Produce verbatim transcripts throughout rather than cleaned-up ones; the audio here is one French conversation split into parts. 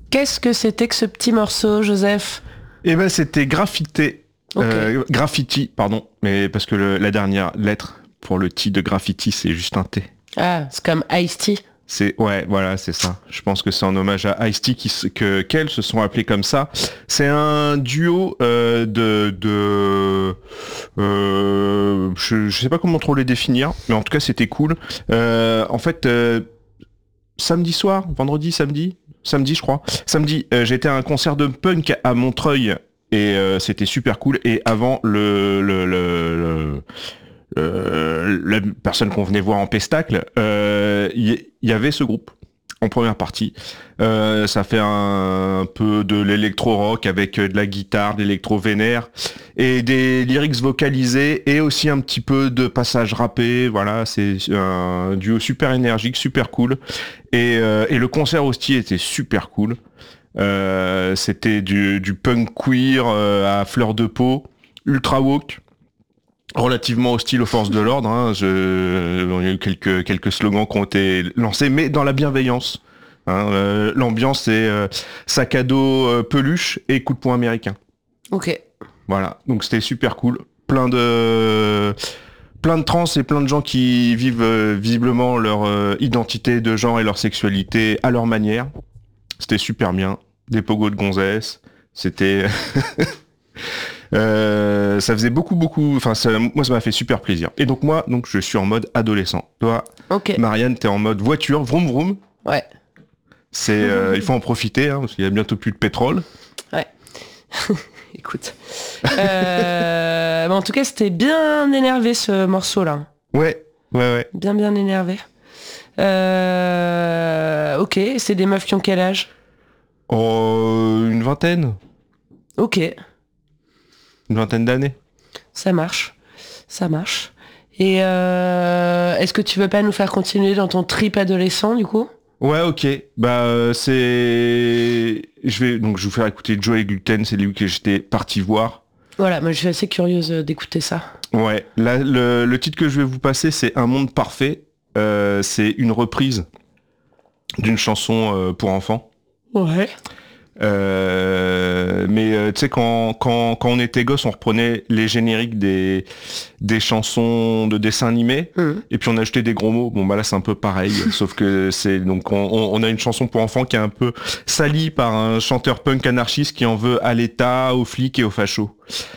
Qu'est-ce que c'était que ce petit morceau, Joseph ? Eh ben, c'était Graffiti. Okay. Euh, graffiti, pardon. Mais parce que le, la dernière lettre pour le T de Graffiti, c'est juste un T. Ah, c'est comme Ice-T. C'est ouais, voilà, c'est ça. Je pense que c'est en hommage à Ice-T qui que qu'elles se sont appelées comme ça. C'est un duo euh, de de euh, je, je sais pas comment trop les définir, mais en tout cas c'était cool. Euh, en fait, euh, samedi soir, vendredi, samedi, samedi je crois, samedi, euh, j'étais à un concert de punk à Montreuil et euh, c'était super cool. Et avant le le le, le Euh, la personne qu'on venait voir en pestacle, il euh, y, y avait ce groupe en première partie. Euh, ça fait un, un peu de l'électro-rock avec de la guitare, de l'électro vénère et des lyrics vocalisés et aussi un petit peu de passage rappé. Voilà, c'est un duo super énergique, super cool. Et, euh, et le concert aussi était super cool. Euh, c'était du, du punk queer euh, à fleur de peau, ultra woke. Relativement hostile aux forces de l'ordre, hein. Je... il y a eu quelques quelques slogans qui ont été lancés, mais dans la bienveillance. Hein. Euh, l'ambiance c'est euh, sac à dos euh, peluche et coup de poing américain. Ok. Voilà, donc c'était super cool. Plein de plein de trans et plein de gens qui vivent euh, visiblement leur euh, identité de genre et leur sexualité à leur manière. C'était super bien. Des pogos de gonzesses. C'était Euh, ça faisait beaucoup beaucoup enfin ça, moi ça m'a fait super plaisir et donc moi donc je suis en mode adolescent. Toi okay. Marianne t'es en mode voiture vroom vroom. Ouais. C'est euh, il faut en profiter hein, parce qu'il y a bientôt plus de pétrole. Ouais. Écoute euh, bah en tout cas c'était bien énervé ce morceau là. Ouais ouais ouais. Bien bien énervé. Euh, ok, c'est des meufs qui ont quel âge? Oh, une vingtaine. Ok. Une vingtaine d'années. Ça marche, ça marche. Et euh, est-ce que tu veux pas nous faire continuer dans ton trip adolescent du coup? Ouais, ok. Bah euh, c'est, je vais donc je vais vous faire écouter Joey Gluten, c'est lui que j'étais parti voir. Voilà, moi je suis assez curieuse d'écouter ça. Ouais. Là, le, le titre que je vais vous passer, c'est Un monde parfait. Euh, c'est une reprise d'une chanson euh, pour enfants. Ouais. Euh, mais euh, tu sais quand, quand quand on était gosse on reprenait les génériques des des chansons de dessins animés mmh. et puis on ajoutait des gros mots. Bon bah là c'est un peu pareil sauf que c'est donc on, on a une chanson pour enfants qui est un peu salie par un chanteur punk anarchiste qui en veut à l'État, aux flics et aux fachos.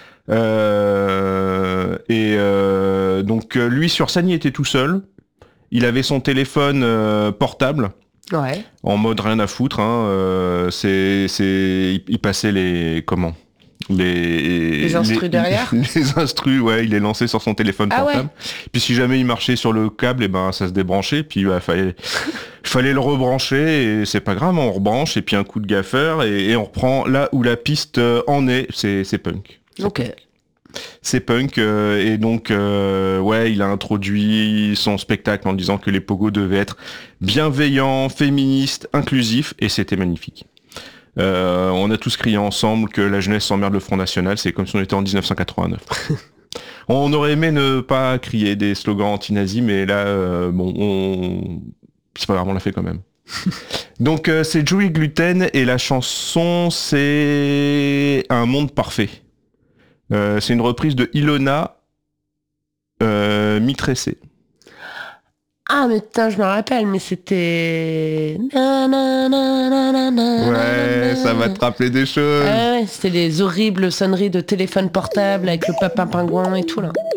Euh, et euh, donc lui sur scène il était tout seul. Il avait son téléphone euh, portable. Ouais. En mode rien à foutre, hein, euh, c'est, c'est, il passait les, comment, les, les instrus les, derrière. Les instrus, ouais, il les lançait sur son téléphone ah portable. Ouais. Puis si jamais il marchait sur le câble, et eh ben ça se débranchait. Puis il bah, fallait, fallait le rebrancher et c'est pas grave, on rebranche et puis un coup de gaffeur et, et on reprend là où la piste en est. C'est, c'est punk. C'est ok. Punk. C'est punk euh, et donc euh, ouais il a introduit son spectacle en disant que les pogos devaient être bienveillants, féministes, inclusifs et c'était magnifique. Euh, on a tous crié ensemble que la jeunesse s'emmerde le Front National, c'est comme si on était en dix-neuf cent quatre-vingt-neuf. On aurait aimé ne pas crier des slogans anti-nazis mais là euh, bon on... c'est pas grave on l'a fait quand même. Donc euh, c'est Joey Gluten et la chanson c'est Un monde parfait. Euh, c'est une reprise de Ilona euh, Mi-Tressé. Ah mais putain, je me rappelle, mais c'était... Ouais, ça va te rappeler des choses. Ah ouais, c'était les horribles sonneries de téléphone portable avec le papin pingouin et tout là.